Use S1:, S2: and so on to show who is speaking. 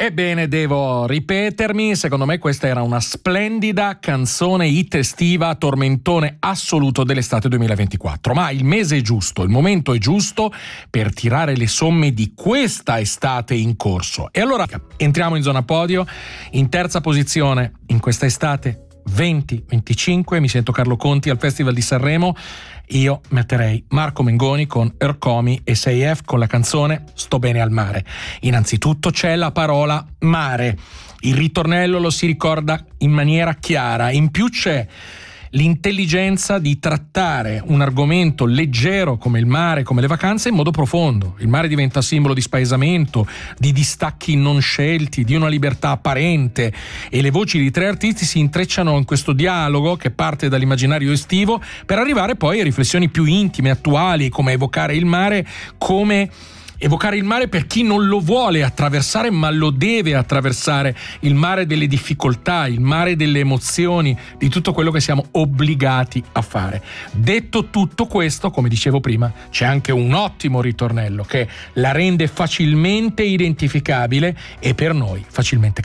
S1: Ebbene, devo ripetermi, secondo me questa era una splendida canzone hit estiva, tormentone assoluto dell'estate 2024, ma il mese è giusto, il momento è giusto per tirare le somme di questa estate in corso. E allora entriamo in zona podio, in terza posizione in questa estate 20-25, mi sento Carlo Conti al Festival di Sanremo. Io metterei Marco Mengoni con Ercomi e 6F con la canzone Sto bene al mare. Innanzitutto c'è la parola mare, il ritornello lo si ricorda in maniera chiara, in più c'è l'intelligenza di trattare un argomento leggero come il mare, come le vacanze, in modo profondo. Il mare diventa simbolo di spaesamento, di distacchi non scelti, di una libertà apparente, e le voci di tre artisti si intrecciano in questo dialogo che parte dall'immaginario estivo per arrivare poi a riflessioni più intime, attuali, come evocare il mare per chi non lo vuole attraversare ma lo deve attraversare, il mare delle difficoltà, il mare delle emozioni, di tutto quello che siamo obbligati a fare. Detto tutto questo, come dicevo prima, c'è anche un ottimo ritornello che la rende facilmente identificabile e per noi facilmente